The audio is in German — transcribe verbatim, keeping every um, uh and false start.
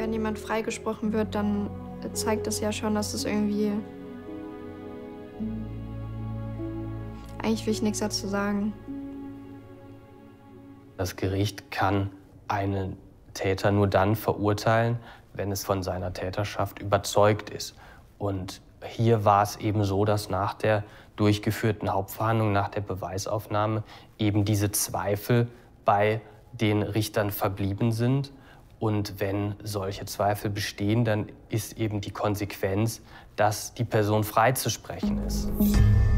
wenn jemand freigesprochen wird, dann zeigt das ja schon, dass es irgendwie... Eigentlich will ich nichts dazu sagen. Das Gericht kann einen Täter nur dann verurteilen, wenn es von seiner Täterschaft überzeugt ist. Und hier war es eben so, dass nach der durchgeführten Hauptverhandlung, nach der Beweisaufnahme, eben diese Zweifel bei den Richtern verblieben sind. Und wenn solche Zweifel bestehen, dann ist eben die Konsequenz, dass die Person freizusprechen ist.